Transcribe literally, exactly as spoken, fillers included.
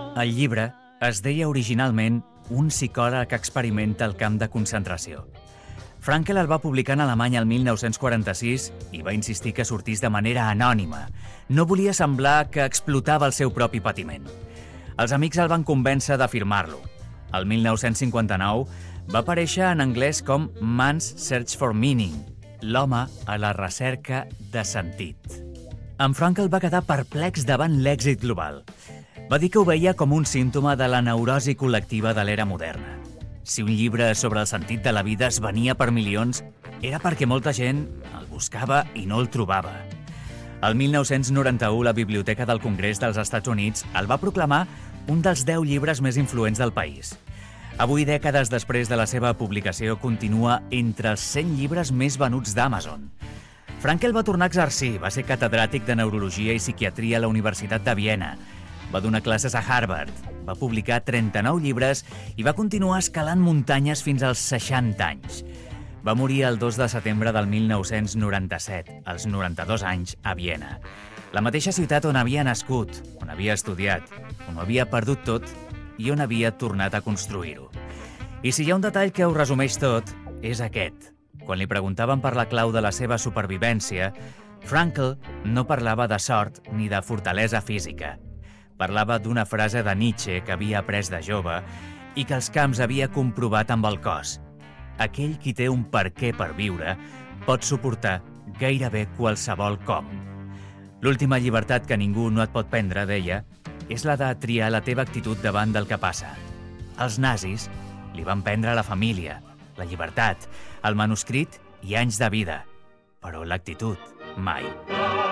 El llibre es deia originalment Un psicòleg experimenta el camp de concentració. Frankl el va publicar en alemany el mil nou-cents quaranta-sis i va insistir que sortís de manera anònima. No volia semblar que explotava el seu propi patiment. Els amics el van convèncer de firmar-lo. El mil nou-cents cinquanta-nou va aparèixer en anglès com Man's Search for Meaning, l'home a la recerca de sentit. En Frankl va quedar perplex davant l'èxit global. Va dir que ho veia com un símptoma de la neurosi col·lectiva de l'era moderna. Si un llibre sobre el sentit de la vida es venia per milions, era perquè molta gent el buscava i no el trobava. El mil nou-cents noranta-u, la Biblioteca del Congrés dels Estats Units el va proclamar un dels deu llibres més influents del país. Avui, dècades després de la seva publicació, continua entre els cent llibres més venuts d'Amazon. Frankl va tornar a exercir, va ser catedràtic de Neurologia i Psiquiatria a la Universitat de Viena, va donar classes a Harvard, va publicar trenta-nou llibres i va continuar escalant muntanyes fins als seixanta anys. Va morir el dos de setembre del mil nou-cents noranta-set, als noranta-dos anys, a Viena. La mateixa ciutat on havia nascut, on havia estudiat, on ho havia perdut tot i on havia tornat a construir-ho. I si hi ha un detall que ho resumeix tot, és aquest. Quan li preguntaven per la clau de la seva supervivència, Frankl no parlava de sort ni de fortalesa física. Parlava d'una frase de Nietzsche que havia après de jove i que els camps havia comprovat amb el cos. Aquell qui té un per què per viure pot suportar gairebé qualsevol com. L'última llibertat que ningú no et pot prendre, deia, és la de triar la teva actitud davant del que passa. Els nazis li van prendre la família, la llibertat, el manuscrit i anys de vida, però l'actitud mai.